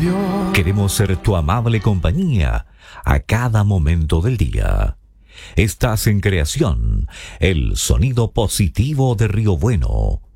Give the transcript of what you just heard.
Queremos ser tu amable compañía a cada momento del día. Estás en Creación, el sonido positivo de Río Bueno.